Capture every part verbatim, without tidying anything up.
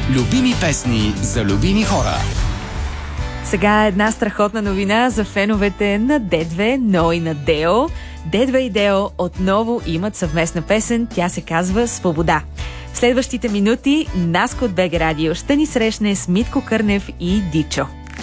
Любими песни за любими хора. Сега е една страхотна новина за феновете на Д две, но и на Део. Д две и Део отново имат съвместна песен, тя се казва "Свобода". В следващите минути Наско от БГ Радио ще ни срещне с Митко Кърнев и Дичо.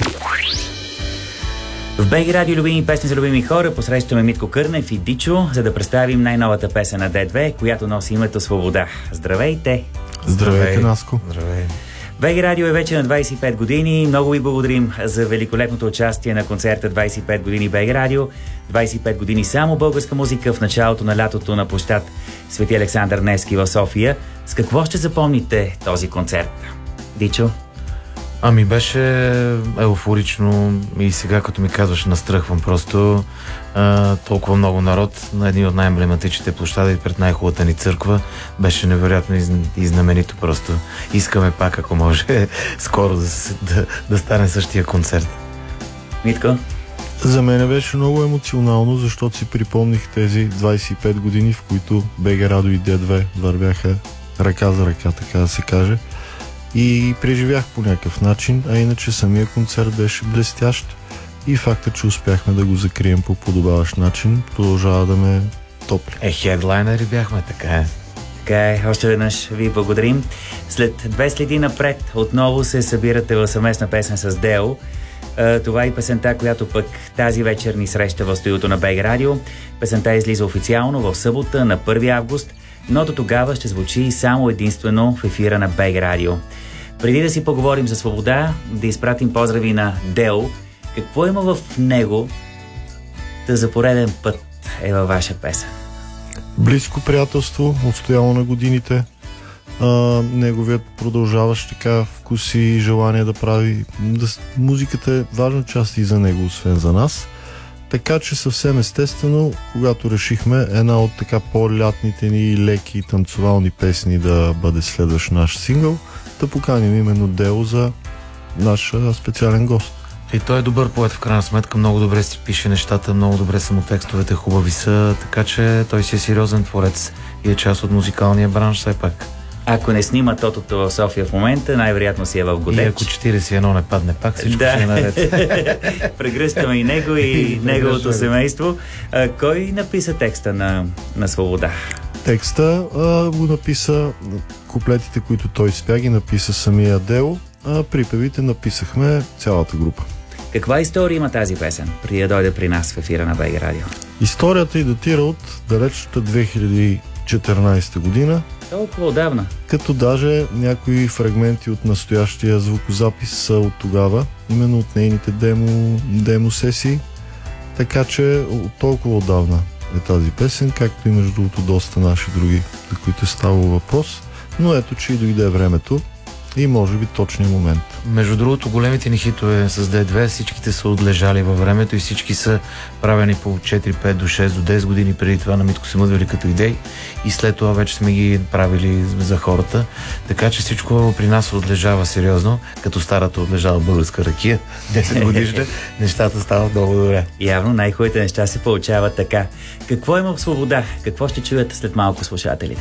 В БГ Радио любими песни за любими хора посрещаме Митко Кърнев и Дичо, за да представим най-новата песен на Д две, която носи името "Свобода". Здравейте! Здравейте, Наско! Здравей! БГ Радио е вече на двайсет и пет години. Много ви благодарим за великолепното участие на концерта двайсет и пет години БГ Радио. двайсет и пет години само българска музика в началото на лятото на площад Свети Александър Невски в София. С какво ще запомните този концерт? Дичо? Ами беше еуфорично и сега, като ми казваш, настръхвам просто. А, толкова много народ на едни от най-емблематичните площади пред най-хубавата ни църква. Беше невероятно из, и знаменито просто. Искаме пак, ако може, скоро да, да, да стане същия концерт. Митко? За мен беше много емоционално, защото си припомних тези двайсет и пет години, в които БГ Радио и Д две вървяха ръка за ръка, така да се каже. И преживях по някакъв начин, а иначе самия концерт беше блестящ и факта, че успяхме да го закрием по подобаващ начин, продължава да ме топли. Е, хедлайнери бяхме, така е. Така е, още веднъж ви благодарим. След две следи напред отново се събирате в съвместна песен с Део. Това е и песента, която пък тази вечер ни среща в студиото на БГ Радио. Песента излиза официално в събота на първи август, но до тогава ще звучи само единствено в ефира на БГ Радио. Преди да си поговорим за "Свобода", да изпратим поздрави на Део. Какво има в него да за пореден път е във ваша песен? Близко приятелство, отстояло на годините, а, неговият продължаващ така вкус и желание да прави. Да, музиката е важна част и за него, освен за нас. Така че съвсем естествено, когато решихме една от така по-лятните ни леки танцовални песни да бъде следващ наш сингъл, да поканим именно Део за наш специален гост. И той е добър поет, в крайна сметка, много добре си пише нещата, много добре са му текстовете, хубави са, така че той си е сериозен творец и е част от музикалния бранш все пак. Ако не снима тотото в София в момента, най-вероятно си е в Годеч. И ако четирийсет и едно не падне пак, всичко да. ще е наред. Прегръщаме и него и неговото семейство. А, кой написа текста на, на "Свобода"? Текста а, го написа, куплетите, които той спя, ги написа самия Део, а припевите написахме цялата група. Каква история има тази песен, преди да дойде при нас в ефира на БГ Радио? Историята й датира от далечната две хиляди и четиринайсета година. Толкова отдавна. Като даже някои фрагменти от настоящия звукозапис са от тогава, именно от нейните демо, демо сесии. Така че от толкова отдавна е тази песен, както и между другото доста наши други, за които е ставало въпрос. Но ето, че и дойде времето и може би точния момент. Между другото, големите ни хитове с Д две, всичките са отлежали във времето и всички са правени по четири, пет до шест до десет години преди това на Митко Самудвели като идеи и след това вече сме ги правили за хората. Така че всичко при нас отлежава сериозно, като старата отлежава българска ракия, десет годишна, нещата стават много добре. Явно най-хубавите неща се получават така. Какво има в "Свобода"? Какво ще чуете след малко слушателите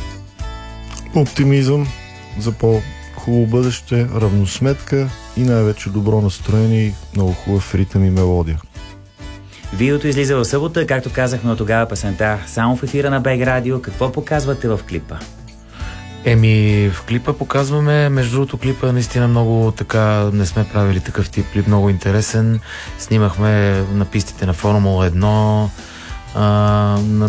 ни? Оптимизъм за по хубаво бъдеще, равносметка и най-вече добро настроение и много хубав ритъм и мелодия. Видеото излиза в събота, както казахме от тогава песента само в ефира на БГ Радио. Какво показвате в клипа? Еми, в клипа показваме, между другото клипа наистина много така, не сме правили такъв тип клип, много интересен. Снимахме на пистите на Формула едно, а, на